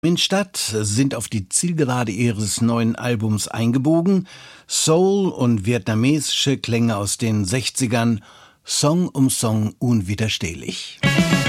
Minstadt sind auf die Zielgerade ihres neuen Albums eingebogen. Soul und vietnamesische Klänge aus den 60ern, Song um Song unwiderstehlich.